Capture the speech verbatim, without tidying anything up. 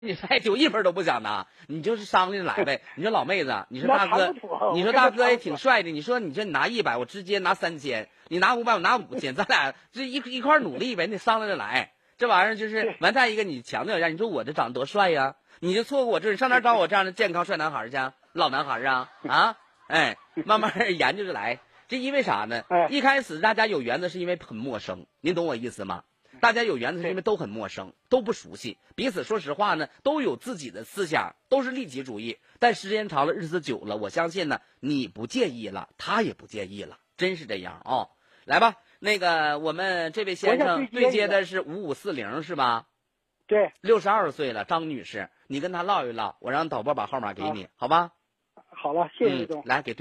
你还酒一分都不想拿，你就是商量着来呗。你说老妹子，你说大哥，你说大哥也挺帅的，你说你说你拿一百，我直接拿三千，你拿五百，我拿五千，咱俩这一一块努力呗，你得商量着来。这玩意儿就是完，再一个你强调一下，你说我这长得多帅呀，你就错过我这，你上哪找我这样的健康帅男孩去？老男孩啊啊！哎，慢慢研究着来。这因为啥呢？一开始大家有原则是因为很陌生，您懂我意思吗？大家有原则是因为都很陌生，都不熟悉，彼此说实话呢，都有自己的思想，都是利己主义。但时间长了，日子久了，我相信呢，你不介意了，他也不介意了，真是这样哦。来吧，那个我们这位先生对接的是五五四零是吧？ 对， 六十二岁了，张女士，你跟他唠一唠，我让导播把号码给你，好吧？ 好了，谢谢李总。 嗯，来给对。